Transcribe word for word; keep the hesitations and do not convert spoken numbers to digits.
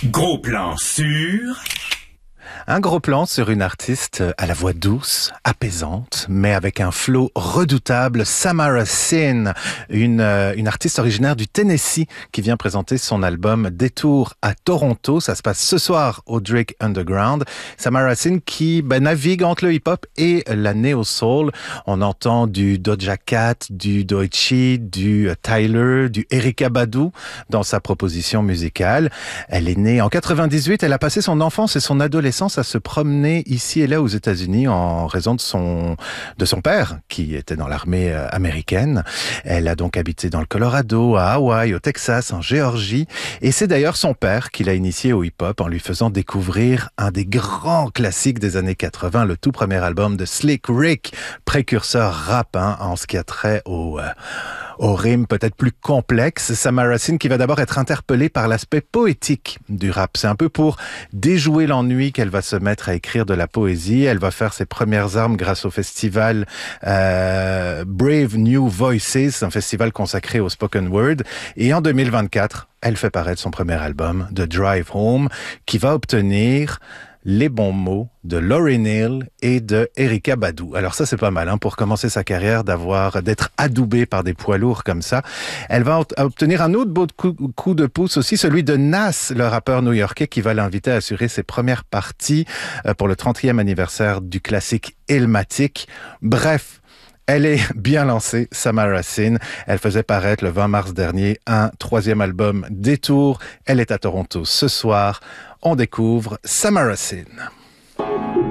Gros plan sur... Un gros plan sur une artiste à la voix douce, apaisante, mais avec un flow redoutable, Samara Sin, une, euh, une artiste originaire du Tennessee qui vient présenter son album Détour à Toronto. Ça se passe ce soir au Drake Underground. Samara Sin qui ben, navigue entre le hip-hop et la néo-soul. On entend du Doja Cat, du Doechii, du Tyler, du Erykah Badu dans sa proposition musicale. Elle est née en quatre-vingt-dix-huit. Elle a passé son enfance et son adolescence à se promener ici et là aux États-Unis en raison de son de son père qui était dans l'armée américaine. Elle a donc habité dans le Colorado, à Hawaï, au Texas, en Géorgie, et c'est d'ailleurs son père qui l'a initiée au hip-hop en lui faisant découvrir un des grands classiques des années quatre-vingt, le tout premier album de Slick Rick, précurseur rap hein, en ce qui a trait au euh, aux rimes peut-être plus complexes. Samara Sin qui va d'abord être interpellée par l'aspect poétique du rap. C'est un peu pour déjouer l'ennui qu'elle va se mettre à écrire de la poésie. Elle va faire ses premières armes grâce au festival euh, Brave New Voices, un festival consacré au spoken word. Et en deux mille vingt-quatre, elle fait paraître son premier album, The Drive Home, qui va obtenir les bons mots de Lauryn Hill et de Erykah Badu. Alors ça, c'est pas mal hein, pour commencer sa carrière, d'avoir d'être adoubée par des poids lourds comme ça. Elle va obtenir un autre beau coup, coup de pouce aussi, celui de Nas, le rappeur new-yorkais, qui va l'inviter à assurer ses premières parties pour le trentième anniversaire du classique Illmatic. Bref, elle est bien lancée, Samara Sin. Elle faisait paraître le vingt mars dernier un troisième album, Détour. Elle est à Toronto ce soir. On découvre Samara Sin.